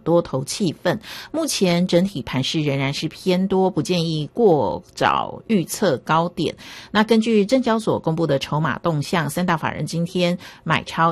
多头气氛。目前整体盘势仍然是偏多，不建议过早预测高点。那根据证交所公布的筹码动向，三大法人今天买超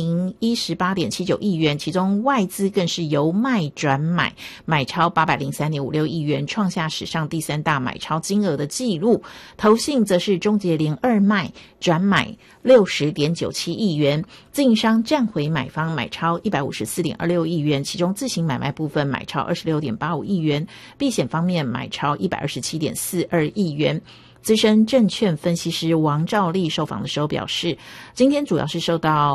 1018.79亿元，其中外资更是由卖转买，买超803.56亿元，创下史上第三大买超金额的纪录。投信则是终结连二卖转买60.97亿元，自营商站回买方买超154.26亿元，其中自行买卖部分买超26.85亿元，避险方面买超127.42亿元。资深证券分析师王兆立受访的时候表示，今天主要是受到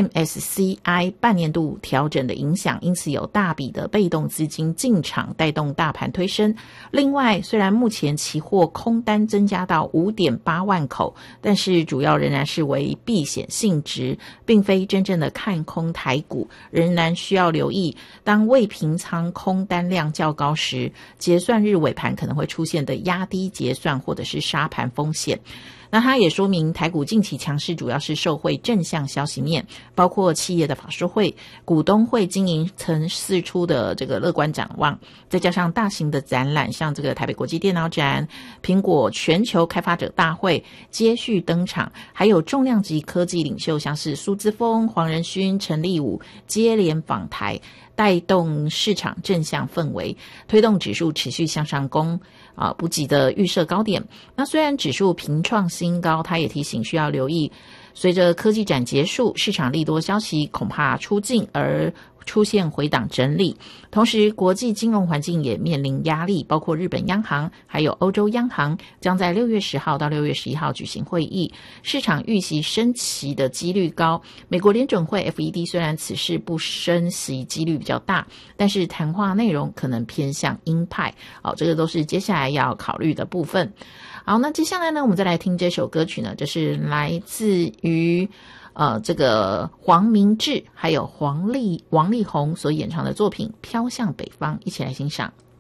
MSCI 半年度调整的影响，因此有大笔的被动资金进场带动大盘推升。另外，虽然目前期货空单增加到 5.8 万口，但是主要仍然是为避险性质，并非真正的看空台股，仍然需要留意当未平仓空单量较高时，结算日尾盘可能会出现的压低结算或者是杀盘风险。那他也说明，台股近期强势主要是受惠正向消息面，包括企业的法说会、股东会经营层释出的这个乐观展望，再加上大型的展览，像这个台北国际电脑展、苹果全球开发者大会接续登场，还有重量级科技领袖像是苏姿丰、黄仁勋、陈立武接连访台，带动市场正向氛围，推动指数持续向上攻不急的预设高点。那虽然指数平创新高，他也提醒需要留意，随着科技展结束，市场利多消息恐怕出尽而出现回档整理。同时国际金融环境也面临压力，包括日本央行还有欧洲央行将在6月10号到6月11号举行会议，市场预期升息的几率高。美国联准会 FED 虽然此事不升息几率比较大，但是谈话内容可能偏向鹰派这个都是接下来要考虑的部分。好，那接下来呢，我们再来听这首歌曲呢，这是来自于这个黄明志还有王力宏所演唱的作品《飘向北方》，一起来欣赏。